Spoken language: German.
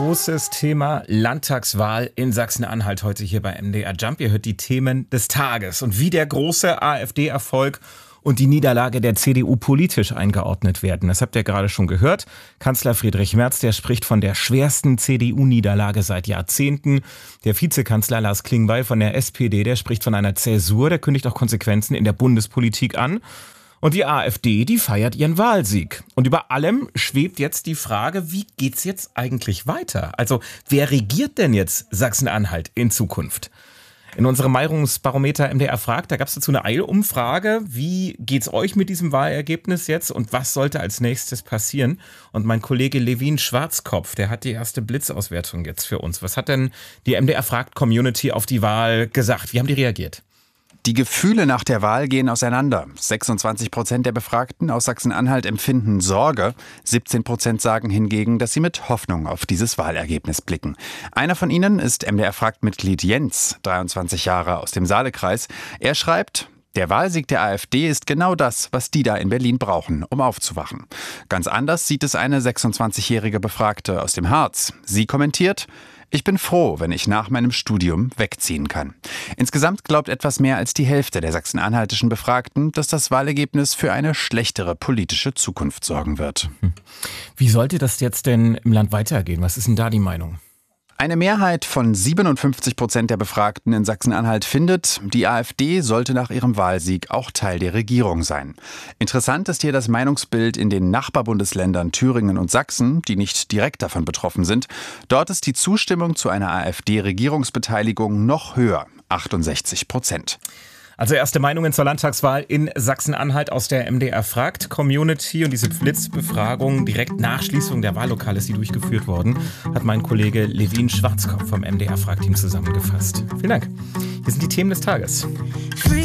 Großes Thema Landtagswahl in Sachsen-Anhalt heute hier bei MDR Jump. Ihr hört die Themen des Tages und wie der große AfD-Erfolg und die Niederlage der CDU politisch eingeordnet werden. Das habt ihr gerade schon gehört. Kanzler Friedrich Merz, der spricht von der schwersten CDU-Niederlage seit Jahrzehnten. Der Vizekanzler Lars Klingbeil von der SPD, der spricht von einer Zäsur, der kündigt auch Konsequenzen in der Bundespolitik an. Und die AfD, die feiert ihren Wahlsieg. Und über allem schwebt jetzt die Frage, wie geht's jetzt eigentlich weiter? Also, wer regiert denn jetzt Sachsen-Anhalt in Zukunft? In unserem Meinungsbarometer MDR fragt, da gab es dazu eine Eilumfrage. Wie geht's euch mit diesem Wahlergebnis jetzt und was sollte als nächstes passieren? Und mein Kollege Levin Schwarzkopf, der hat die erste Blitzauswertung jetzt für uns. Was hat denn die MDR fragt Community auf die Wahl gesagt? Wie haben die reagiert? Die Gefühle nach der Wahl gehen auseinander. 26% der Befragten aus Sachsen-Anhalt empfinden Sorge. 17% sagen hingegen, dass sie mit Hoffnung auf dieses Wahlergebnis blicken. Einer von ihnen ist MDR-Fragt-Mitglied Jens, 23 Jahre, aus dem Saalekreis. Er schreibt: Der Wahlsieg der AfD ist genau das, was die da in Berlin brauchen, um aufzuwachen. Ganz anders sieht es eine 26-jährige Befragte aus dem Harz. Sie kommentiert: Ich bin froh, wenn ich nach meinem Studium wegziehen kann. Insgesamt glaubt etwas mehr als die Hälfte der sachsen-anhaltischen Befragten, dass das Wahlergebnis für eine schlechtere politische Zukunft sorgen wird. Wie sollte das jetzt denn im Land weitergehen? Was ist denn da die Meinung? Eine Mehrheit von 57% der Befragten in Sachsen-Anhalt findet, die AfD sollte nach ihrem Wahlsieg auch Teil der Regierung sein. Interessant ist hier das Meinungsbild in den Nachbarbundesländern Thüringen und Sachsen, die nicht direkt davon betroffen sind. Dort ist die Zustimmung zu einer AfD-Regierungsbeteiligung noch höher, 68%. Also erste Meinungen zur Landtagswahl in Sachsen-Anhalt aus der MDR fragt Community, und diese Blitzbefragung direkt nach Schließung der Wahllokale ist die durchgeführt worden, hat mein Kollege Levin Schwarzkopf vom MDR fragt Team zusammengefasst. Vielen Dank. Hier sind die Themen des Tages.